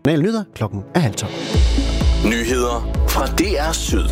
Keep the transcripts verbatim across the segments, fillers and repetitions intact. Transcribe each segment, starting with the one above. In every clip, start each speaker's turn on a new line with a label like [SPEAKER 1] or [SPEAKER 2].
[SPEAKER 1] Nyheder klokken er halv tolv.
[SPEAKER 2] Nyheder fra D R Syd.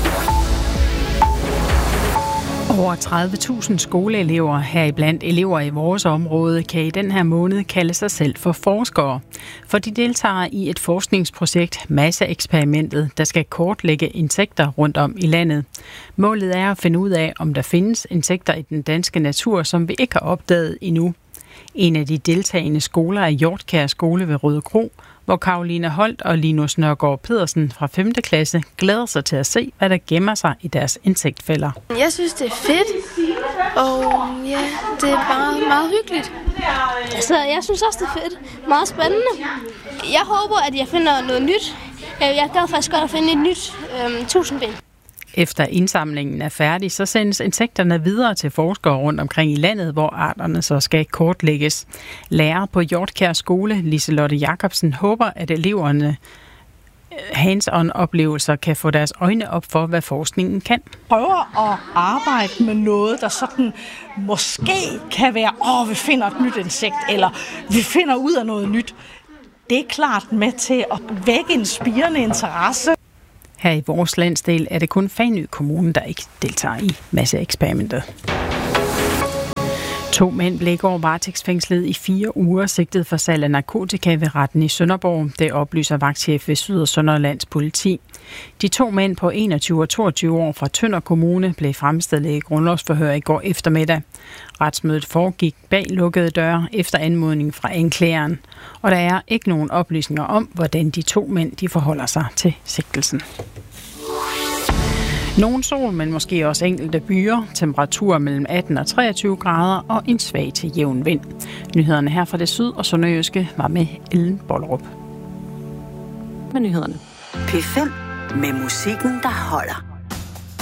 [SPEAKER 3] Over tredive tusind skoleelever, heriblandt elever i vores område, kan i den her måned kalde sig selv for forskere. For de deltager i et forskningsprojekt, Masseeksperimentet, der skal kortlægge insekter rundt om i landet. Målet er at finde ud af, om der findes insekter i den danske natur, som vi ikke har opdaget endnu. En af de deltagende skoler er Hjortkær Skole ved Rødekro, hvor Karoline Holt og Linus Nørgaard Pedersen fra femte klasse glæder sig til at se, hvad der gemmer sig i deres insektfælder.
[SPEAKER 4] Jeg synes, det er fedt, og ja, det er bare meget hyggeligt.
[SPEAKER 5] Altså, jeg synes også, det er fedt. Meget spændende. Jeg håber, at jeg finder noget nyt. Jeg gad faktisk godt at finde et nyt øhm, tusindben.
[SPEAKER 3] Efter indsamlingen er færdig, så sendes insekterne videre til forskere rundt omkring i landet, hvor arterne så skal kortlægges. Lærer på Hjortkær Skole, Liselotte Jacobsen, håber, at eleverne hands-on-oplevelser kan få deres øjne op for, hvad forskningen kan.
[SPEAKER 6] Prøver at arbejde med noget, der sådan måske kan være, åh, vi finder et nyt insekt, eller vi finder ud af noget nyt. Det er klart med til at vække en spirende interesse.
[SPEAKER 3] Her i vores landsdel er det kun Fanø Kommune, der ikke deltager i masseeksperimentet. To mænd blev i går varetægtsfængslet i fire uger, sigtet for salg af narkotika ved retten i Sønderborg. Det oplyser vagtchef ved Syd- og Sønderlands politi. De to mænd på enogtyve og toogtyve år fra Tønder Kommune blev fremstillet i grundlovsforhør i går eftermiddag. Retsmødet foregik bag lukkede døre efter anmodning fra anklageren. Og der er ikke nogen oplysninger om, hvordan de to mænd de forholder sig til sigtelsen. Nogen sol, men måske også enkelte byer. Temperaturer mellem atten og treogtyve grader og en svag til jævn vind. Nyhederne her fra det syd- og sønderjyske var med Ellen Bollerup.
[SPEAKER 7] Med nyhederne. P fem med musikken, der holder.